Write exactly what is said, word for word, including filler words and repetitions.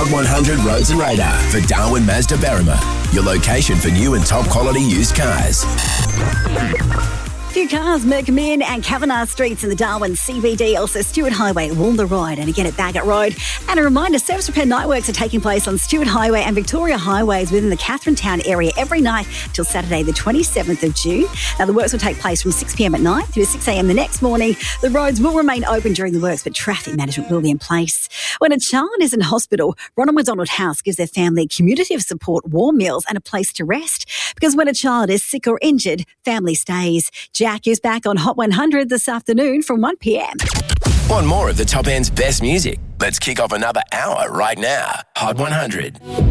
Hot one hundred Roads and Radar for Darwin Mazda Berrima, your location for new and top quality used cars. Few cars, Mercomine and Kavanagh Streets in the Darwin C B D, also Stewart Highway, Walmer Road, and again at Bagot Road. And a reminder, service repair night works are taking place on Stewart Highway and Victoria Highways within the Catherine Town area every night till Saturday the twenty-seventh of June. Now the works will take place from six p.m. at night through to six a.m. the next morning. The roads will remain open during the works, but traffic management will be in place. When a child is in hospital, Ronald McDonald House gives their family community of support, warm meals and a place to rest. Because when a child is sick or injured, family stays. Jack is back on Hot one hundred this afternoon from one p.m. Want more of the Top End's best music? Let's kick off another hour right now. Hot one hundred.